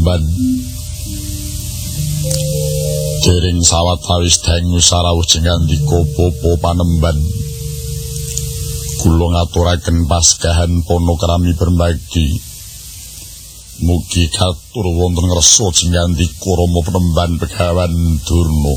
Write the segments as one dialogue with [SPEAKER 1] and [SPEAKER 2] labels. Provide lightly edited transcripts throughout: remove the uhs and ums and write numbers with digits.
[SPEAKER 1] Ban Dering sawetawis dengu sarawuh jengandika Bapa Panemban. Kula ngaturaken pasgahan panakrami berbagi. Mugi katur wonten ngresa jengandika Rama Panemban Begawan Durna.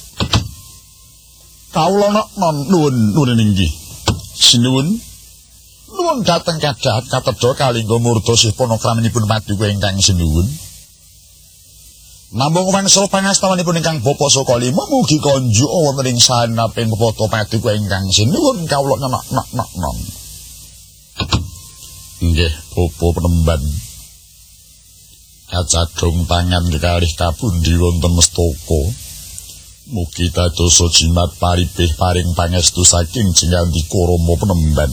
[SPEAKER 1] Kawula nuwun inggih. Sinuwun nuwun dhateng kadhahat katedha kalingga murda sih panakraminipun paduka ingkang sinuwun. Namung wangsul pangastawanipun ingkang Bapa Saka Lima mugi konjuk wonten ing sanaping pepoto paduka ingkang sinuwun kawula nok. Nggih Bapa Panemban. Kacadhong tangan kekalih kapundi wonten mestaka. Mugi dadosa jimat paribih paring pangestu saking jengandika Rama Panemban.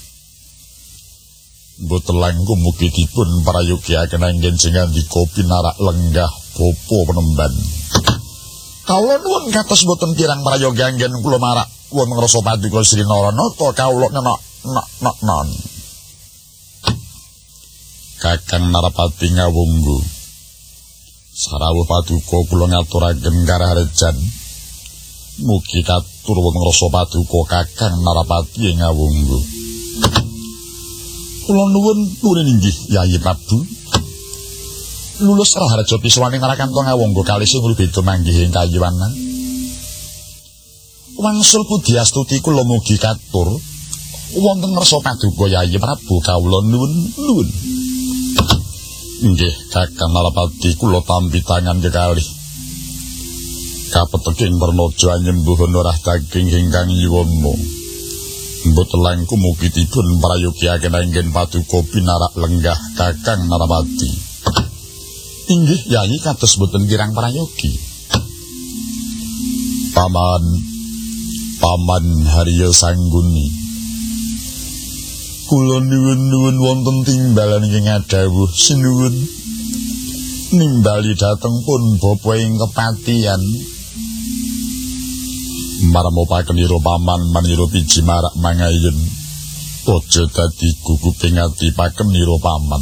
[SPEAKER 1] Mboten langkung mugi dipun prayogiaken anggen jengandika pinarak lenggah Bapa Panemban. Kawula nuwun kados boten kirang prayogi anggen kula marak wonten rasa paduka Sri Naranata kawula non. Kakang Narapati ngawunggu. Sarawuh paduka kula ngaturaken karaharjan. Mugi katur wonten rasa paduka Kakang Narapati ngawunggu. Kula nuwun inggih Yayi Prabu. Lulus raharja piswaning Rakanto ngawunggu kalih sing beda manggih ing kayiwanan. Wangsul Pudiastuti kula mugi katur wonten ngrasa paduka Yayi Prabu kawula nuwun. Nggih Kakang Narapati kula tampi tangan kekalih. Kapeteking Wernaja nyembuh norah daging ingkang yiwana. Mboten langkung mugi dipun prayogiaken anggen paduka pinarak lenggah Kakang Narapati. Inggih Yayi kados boten kirang prayogi. Paman Harya Sangguni. Kula nuwun wonten timbalan ing adhawuh sinuwun. Nimbali dhateng pun bapa ing kepatian. Marmopaken ira paman manira piji marak mangayun. Aja dadi guguping ati pakenira paman.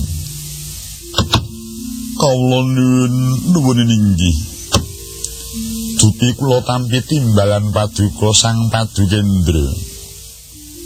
[SPEAKER 1] Kawula nuwun inggih. Dupi kula tampi timbalan paduka Sang Padukendra.